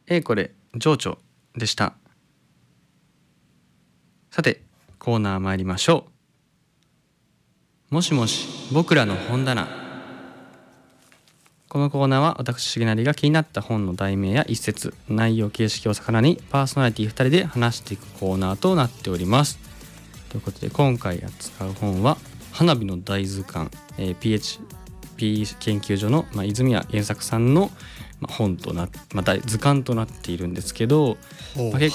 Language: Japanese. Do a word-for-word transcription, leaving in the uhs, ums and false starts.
えこれ情緒でした。さてコーナー参りましょう。もしもし僕らの本棚。このコーナーは私重成が気になった本の題名や一節、内容形式を魚にパーソナリティふたりで話していくコーナーとなっております。ということで今回扱う本は花火の大図鑑、えー、ピーエイチピー 研究所の、まあ、泉谷原作さんの、まあ、本とな、まあ、図鑑となっているんですけど、まあ、結